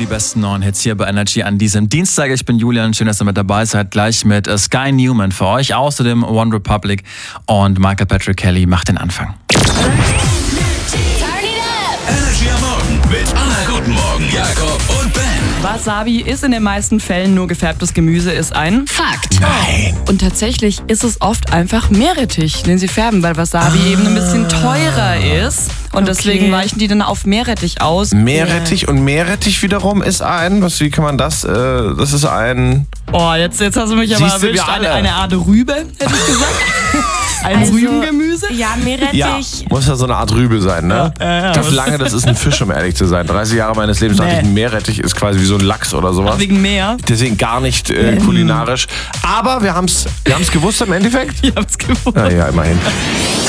die besten neuen Hits hier bei Energy an diesem Dienstag. Ich bin Julian, schön, dass ihr mit dabei seid. Gleich mit Sky Newman für euch. Außerdem One Republic und Michael Patrick Kelly macht den Anfang. Energy am Morgen mit Anna. Guten Morgen, Jakob und Ben. Wasabi ist in den meisten Fällen nur gefärbtes Gemüse, ist ein Fakt. Nein. Und tatsächlich ist es oft einfach Meerrettich, den sie färben, weil Wasabi eben ein bisschen teurer ist. Und deswegen weichen die dann auf Meerrettich aus. Meerrettich und Meerrettich wiederum ist wie kann man das? Das ist ein... Oh, jetzt hast du mich aber Siehst du, erwischt. wir alle. Eine Art Rübe, hätte ich gesagt. Ein Rübengemüse. Ja, Meerrettich. Ja, muss ja so eine Art Rübe sein, ne? Ja. Das lange, das ist ein Fisch, um ehrlich zu sein. 30 Jahre meines Lebens dachte ich, ein Meerrettich ist quasi wie so ein Lachs oder sowas. Wegen Meer. Deswegen gar nicht kulinarisch. Aber wir haben's gewusst im Endeffekt. Ich hab's gewusst. Ja, immerhin.